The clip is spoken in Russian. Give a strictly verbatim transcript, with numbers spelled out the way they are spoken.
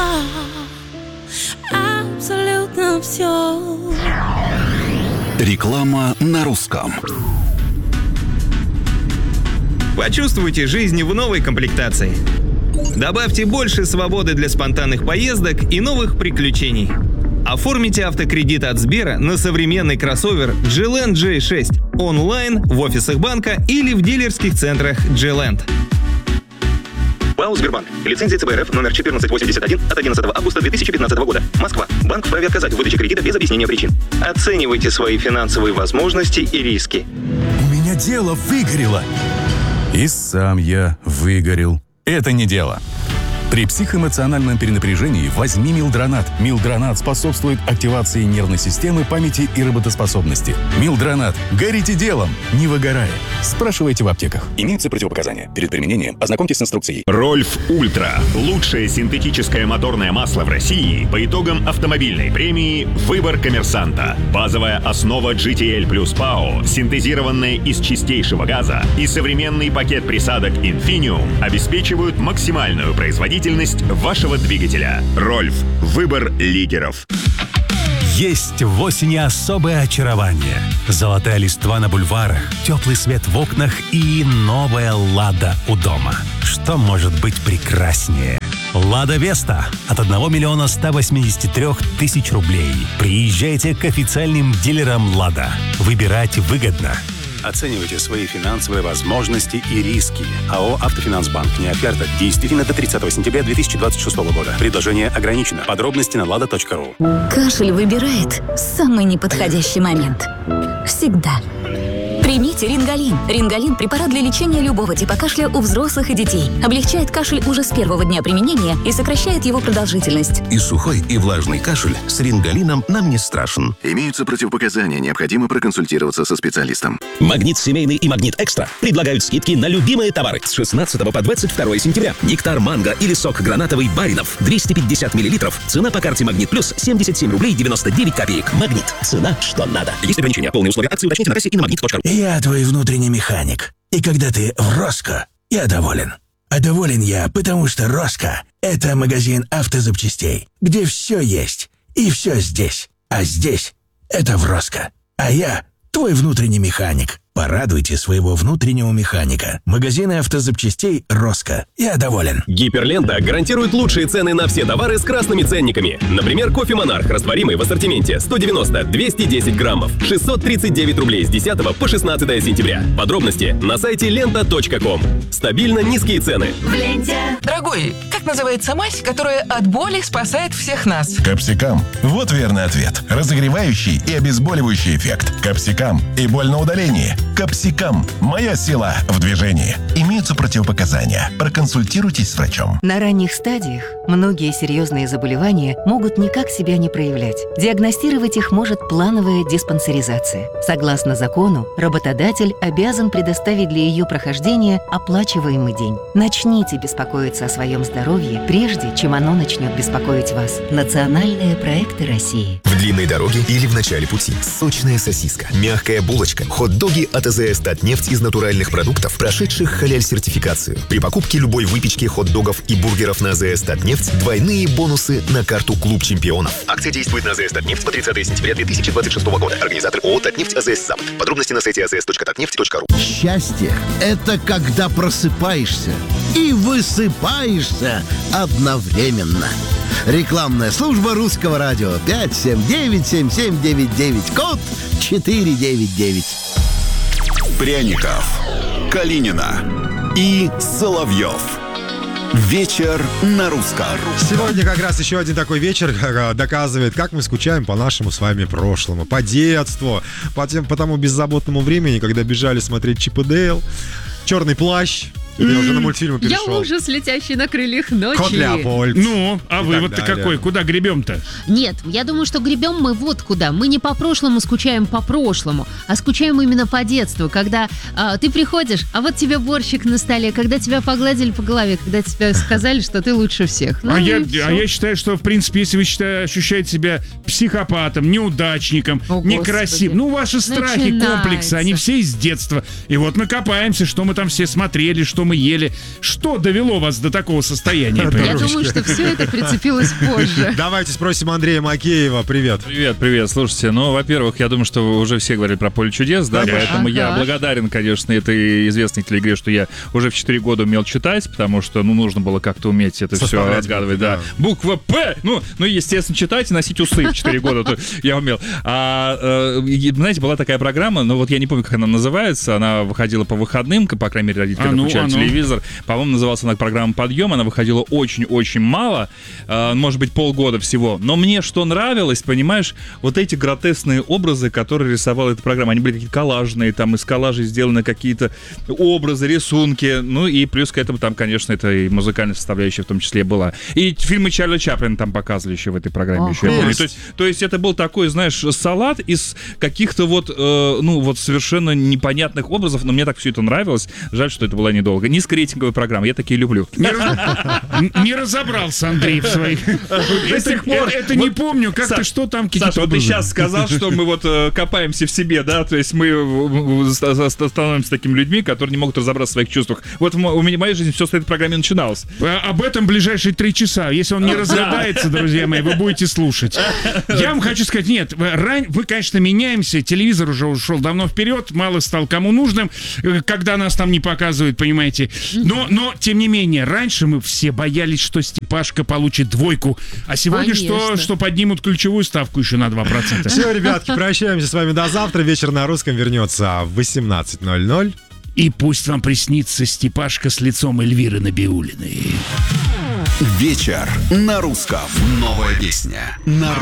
абсолютно все. Реклама на русском. Почувствуйте жизнь в новой комплектации. Добавьте больше свободы для спонтанных поездок и новых приключений. Оформите автокредит от Сбера на современный кроссовер джи ленд джей шесть онлайн, в офисах банка или в дилерских центрах джи ленд. ПАО «Сбербанк». Лицензия ЦБ РФ номер четырнадцать восемьдесят один от одиннадцатого августа две тысячи пятнадцатого года. Москва. Банк вправе отказать в выдаче кредита без объяснения причин. Оценивайте свои финансовые возможности и риски. У меня дело выгорело. И сам я выгорел. Это не дело. При психоэмоциональном перенапряжении возьми Милдронат. Милдронат способствует активации нервной системы, памяти и работоспособности. Милдронат. Горите делом, не выгорая. Спрашивайте в аптеках. Имеются противопоказания. Перед применением ознакомьтесь с инструкцией. Рольф Ультра. Лучшее синтетическое моторное масло в России по итогам автомобильной премии «Выбор коммерсанта». Базовая основа джи ти эл плюс ПАО, синтезированная из чистейшего газа, и современный пакет присадок Infinium обеспечивают максимальную производительность вашего двигателя. Рольф. Выбор лидеров. Есть в осени особое очарование. Золотая листва на бульварах, теплый свет в окнах и новая «Лада» у дома. Что может быть прекраснее? «Лада Веста» от одного миллиона ста восьмидесяти трёх тысяч рублей. Приезжайте к официальным дилерам «Лада». Выбирать выгодно. Оценивайте свои финансовые возможности и риски. АО «Автофинансбанк». Не оферта. Действительно до тридцатого сентября две тысячи двадцать шестого года. Предложение ограничено. Подробности на лада точка ру. Кашель выбирает самый неподходящий момент. Всегда. Примите Рингалин. Рингалин – препарат для лечения любого типа кашля у взрослых и детей. Облегчает кашель уже с первого дня применения и сокращает его продолжительность. И сухой, и влажный кашель с Рингалином нам не страшен. Имеются противопоказания, необходимо проконсультироваться со специалистом. Магнит Семейный и Магнит Экстра предлагают скидки на любимые товары с шестнадцатого по двадцать второе сентября. Нектар манго или сок гранатовый Баринов двести пятьдесят миллилитров. Цена по карте Магнит Плюс семьдесят семь рублей девяносто девять копеек. Магнит. Цена, что надо. Есть ограничения. Полные условия акции уточните на кассе и на магнит точка ру. Я твой внутренний механик. И когда ты в Роско, я доволен. А доволен я, потому что Роско – это магазин автозапчастей, где все есть и все здесь. А здесь – это в Роско. А я твой внутренний механик. Порадуйте своего внутреннего механика. Магазины автозапчастей «Роско». Я доволен. Гиперлента гарантирует лучшие цены на все товары с красными ценниками. Например, кофе «Монарх» растворимый в ассортименте сто девяносто - двести десять граммов. шестьсот тридцать девять рублей с десятого по шестнадцатое сентября. Подробности на сайте лента точка ком. Стабильно низкие цены. В ленте. Дорогой, как называется мазь, которая от боли спасает всех нас? Капсикам. Вот верный ответ. Разогревающий и обезболивающий эффект. Капсикам и боль на удалении. Капсикам. Моя сила в движении. Имеются противопоказания. Проконсультируйтесь с врачом. На ранних стадиях многие серьезные заболевания могут никак себя не проявлять. Диагностировать их может плановая диспансеризация. Согласно закону, работодатель обязан предоставить для ее прохождения оплачиваемый день. Начните беспокоиться о своем здоровье, прежде чем оно начнет беспокоить вас. Национальные проекты России. В длинной дороге или в начале пути. Сочная сосиска, мягкая булочка, хот-доги от АЗС «Татнефть» из натуральных продуктов, прошедших халяль-сертификацию. При покупке любой выпечки, хот-догов и бургеров на АЗС «Татнефть» двойные бонусы на карту «Клуб чемпионов». Акция действует на АЗС «Татнефть» по тридцатое сентября две тысячи двадцать шестого года. Организатор ООО «Татнефть» АЗС «Запад». Подробности на сайте а зэ эс точка татнефть точка ру. Счастье – это когда просыпаешься и высыпаешься одновременно. Рекламная служба Русского радио. пять семь девять семь семь девять девять, код четыре девять девять. Пряников, Калинина и Соловьев. Вечер на русском. Сегодня как раз еще один такой вечер доказывает, как мы скучаем по нашему с вами прошлому, по детству, по, тем, по тому беззаботному времени, когда бежали смотреть Чип и Дейл, «Черный плащ». Ты mm. уже на мультфильмы перешел. Я ужас, летящий на крыльях ночи. Кот Леопольд. Ну, а вывод-то какой? Куда гребем-то? Нет, я думаю, что гребем мы вот куда. Мы не по прошлому скучаем по прошлому, а скучаем именно по детству, когда а, ты приходишь, а вот тебе борщик на столе, когда тебя погладили по голове, когда тебе сказали, что ты лучше всех. Ну, а, я, а я считаю, что, в принципе, если вы считаете, ощущаете себя психопатом, неудачником, О, некрасивым, ну, ваши страхи, начинается. комплексы, они все из детства. И вот мы копаемся, что мы там все смотрели, что и ели. Что довело вас до такого состояния? Я думаю, что все это прицепилось позже. Давайте спросим Андрея Макеева. Привет. Привет, привет. Слушайте, ну, во-первых, я думаю, что уже все говорили про «Поле чудес», да, Конечно. поэтому Ага. я благодарен, конечно, этой известной телеигре, что я уже в четыре года умел читать, потому что, ну, нужно было как-то уметь это все Составлять разгадывать, буквы, да. Буква «П», ну, ну, естественно, читать и носить усы в четыре года то я умел. А, э, и, знаете, была такая программа, ну, вот я не помню, как она называется, она выходила по выходным, по крайней мере, родители А ну, включали а ну. телевизор. По-моему, называлась она программа «Подъем», она выходила очень-очень мало, э, может быть, полгода всего. Но мне что нравилось, понимаешь, вот эти гротескные образы, которые рисовала эта программа, они были какие-то коллажные, там из коллажей сделаны какие-то образы, рисунки, ну и плюс к этому там, конечно, это и музыкальная составляющая в том числе была. И фильмы Чарли Чаплина там показывали еще в этой программе. Ох, еще, я помню. есть. То есть, то есть это был такой, знаешь, салат из каких-то вот, э, ну вот совершенно непонятных образов, но мне так все это нравилось. Жаль, что это была недолго. Низкорейтинговая программа, я такие люблю. Не, раз- не разобрался, Андрей, в своих... До сих пор. Это, это не Вот, помню, как Саш, ты, что там, какие-то Саша, вот ты образы. сейчас сказал, что мы вот э, копаемся в себе, да, то есть мы э, э, ста- ста- становимся такими людьми, которые не могут разобраться в своих чувствах. Вот в мо- у меня в моей жизни все с этой программы начиналось. А, Об этом ближайшие три часа. Если он не Да. разгадается, друзья мои, вы будете слушать. Я вам хочу сказать, нет, вы, ран- вы, конечно, меняемся, телевизор уже ушел давно вперед, мало стал кому нужным, э, когда нас там не показывают, понимаете. Но, но, тем не менее, раньше мы все боялись, что Степашка получит двойку, а сегодня что, Конечно. что поднимут ключевую ставку еще на два процента. Все, ребятки, прощаемся с вами до завтра. Вечер на русском вернется в восемнадцать ноль ноль. И пусть вам приснится Степашка с лицом Эльвиры Набиуллиной. Вечер на русском. Новая песня на русском.